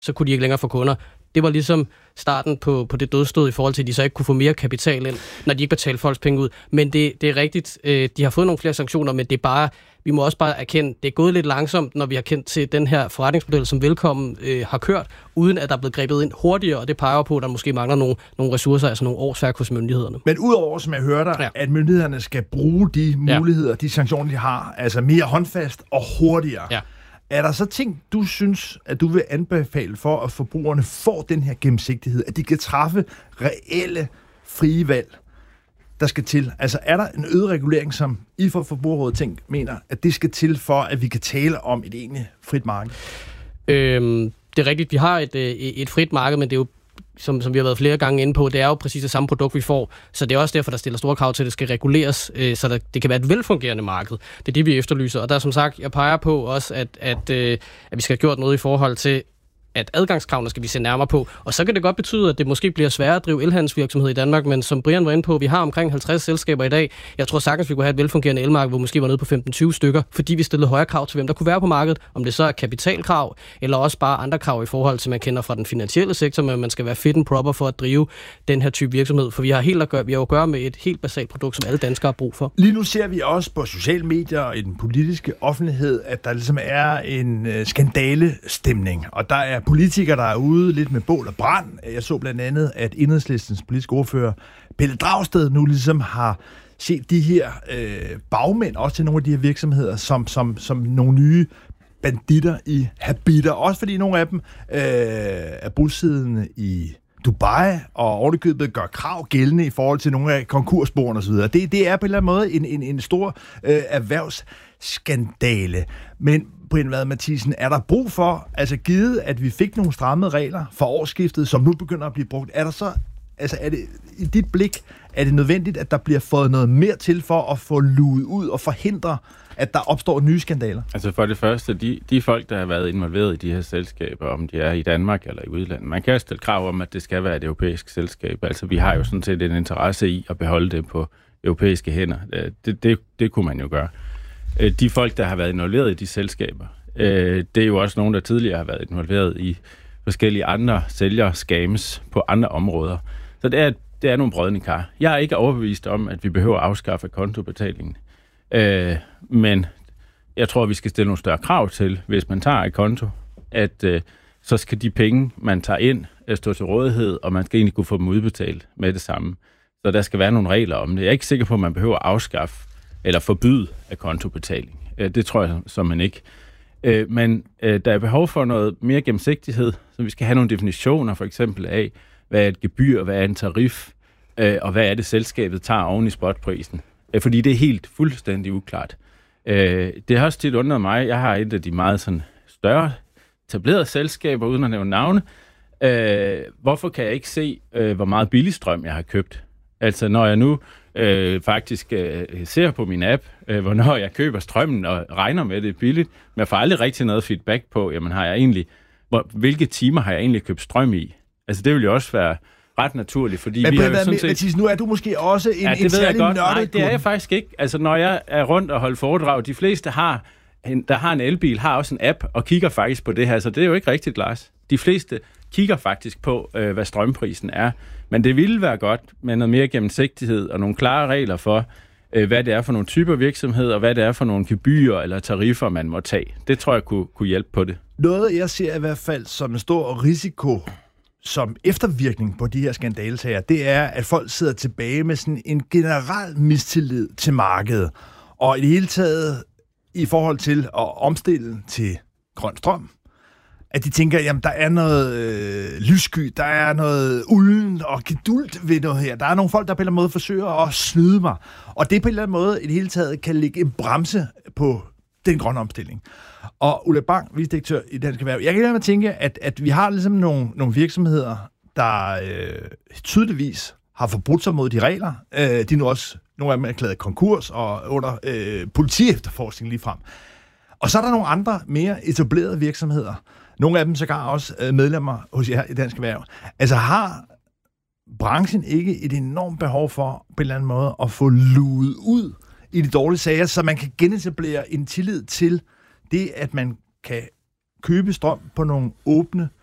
så kunne de ikke længere få kunder. Det var ligesom starten på det dødsstød i forhold til, at de så ikke kunne få mere kapital ind, når de ikke betalte folks penge ud. Men det er rigtigt, de har fået nogle flere sanktioner, men det er bare, vi må også bare erkende, det er gået lidt langsomt, når vi har kendt til den her forretningsmodel, som Velkommen har kørt, uden at der er blevet grebet ind hurtigere, og det peger på, at der måske mangler nogle ressourcer, altså nogle årsværk hos myndighederne. Men udover, som jeg hørte dig, at myndighederne skal bruge de muligheder, de sanktioner, de har, altså mere håndfast og hurtigere. Ja. Er der så ting, du synes, at du vil anbefale for, at forbrugerne får den her gennemsigtighed, at de kan træffe reelle frie valg, der skal til? Altså er der en øget regulering, som I for Forbrugerrådet mener, at det skal til for, at vi kan tale om et egentlig frit marked? Det er rigtigt, vi har et frit marked, men det er jo som vi har været flere gange inde på, det er jo præcis det samme produkt, vi får. Så det er også derfor, der stiller store krav til, at det skal reguleres, så det kan være et velfungerende marked. Det er det, vi efterlyser. Og der som sagt, jeg peger på også, at vi skal have gjort noget i forhold til, at adgangskravene skal vi se nærmere på. Og så kan det godt betyde, at det måske bliver sværere at drive elhandelsvirksomhed i Danmark, men som Brian var inde på, vi har omkring 50 selskaber i dag. Jeg tror sagtens, vi kunne have et velfungerende elmarked, hvor måske var nede på 15-20 stykker, fordi vi stillede højere krav til, hvem der kunne være på markedet. Om det så er kapitalkrav, eller også bare andre krav i forhold til, man kender fra den finansielle sektor, men man skal være fit and proper for at drive den her type virksomhed. For vi har jo at gøre med et helt basalt produkt, som alle danskere har brug for. Lige nu ser vi også på sociale medier og i den politiske offentlighed, at der ligesom er en skandalestemning, og der er politikere, der er ude lidt med bål og brand. Jeg så blandt andet, at Enhedslistens politiske ordfører Pelle Dragsted nu ligesom har set de her bagmænd, også til nogle af de her virksomheder, som nogle nye banditter i habitter. Også fordi nogle af dem er bosiddende i Dubai, og ovenikøbet gør krav gældende i forhold til nogle af konkursboerne osv. Det er på en eller anden måde en stor erhvervsskandale. Men Brian Vad Mathiesen, er der brug for, altså givet, at vi fik nogle strammede regler for årsskiftet, som nu begynder at blive brugt, er der så, altså er det i dit blik, er det nødvendigt, at der bliver fået noget mere til for at få luet ud og forhindre, at der opstår nye skandaler? Altså for det første, de folk, der har været involveret i de her selskaber, om de er i Danmark eller i udlandet, man kan stille krav om, at det skal være et europæisk selskab. Altså vi har jo sådan set en interesse i at beholde det på europæiske hænder. Det kunne man jo gøre. De folk, der har været involveret i de selskaber, det er jo også nogen, der tidligere har været involveret i forskellige andre sælger-scams på andre områder. Så det er nogle brodne kar. Jeg er ikke overbevist om, at vi behøver at afskaffe kontobetalingen. Men jeg tror, vi skal stille nogle større krav til, hvis man tager et konto, at så skal de penge, man tager ind, stå til rådighed, og man skal egentlig kunne få dem udbetalt med det samme. Så der skal være nogle regler om det. Jeg er ikke sikker på, at man behøver at afskaffe eller forbyde af kontobetaling. Det tror jeg som man ikke. Men der er behov for noget mere gennemsigtighed, så vi skal have nogle definitioner for eksempel af, hvad er et gebyr, hvad er en tarif, og hvad er det selskabet tager oven i spotprisen. Fordi det er helt fuldstændig uklart. Det har også tit undret mig. Jeg har et af de meget sådan større etablerede selskaber, uden at nævne navne. Hvorfor kan jeg ikke se, hvor meget billig strøm jeg har købt? Altså når jeg nu faktisk ser på min app, hvornår jeg køber strømmen og regner med det billigt, men jeg får aldrig rigtig noget feedback på, jamen har jeg egentlig, hvilke timer har jeg egentlig købt strøm i? Altså det vil jo også være ret naturligt, fordi men vi har jo sådan set... Mathiesen, nu er du måske også en særlig nørdet. Nej, det er jeg faktisk ikke. Altså når jeg er rundt og holder foredrag, de fleste der har en elbil, har også en app og kigger faktisk på det her, så det er jo ikke rigtigt, Lars. De fleste kigger faktisk på, hvad strømprisen er. Men det ville være godt med noget mere gennemsigtighed og nogle klare regler for, hvad det er for nogle typer virksomheder, og hvad det er for nogle gebyrer eller tariffer, man må tage. Det tror jeg kunne hjælpe på det. Noget, jeg ser i hvert fald som en stor risiko, som eftervirkning på de her skandalesager, det er, at folk sidder tilbage med sådan en generel mistillid til markedet. Og i det hele taget, i forhold til at omstille til grøn strøm, at de tænker, jamen der er noget lyssky, der er noget ulden og gedult ved noget her. Der er nogle folk, der på en eller anden måde forsøger at snyde mig. Og det på en eller anden måde i det hele taget kan lægge en bremse på den grønne omstilling. Og Ulla Bang, vicedirektør i Dansk Erhverv, jeg kan lade mig tænke, at vi har ligesom nogle virksomheder, der tydeligvis har forbrudt sig mod de regler. De er nu også nogle af dem erklæret konkurs og under politiefterforskning lige frem. Og så er der nogle andre mere etablerede virksomheder. Nogle af dem sågar også medlemmer hos jer i Dansk Erhverv. Altså har branchen ikke et enormt behov for på en eller anden måde at få luet ud i de dårlige sager, så man kan genetablere en tillid til det, at man kan købe strøm på nogle åbne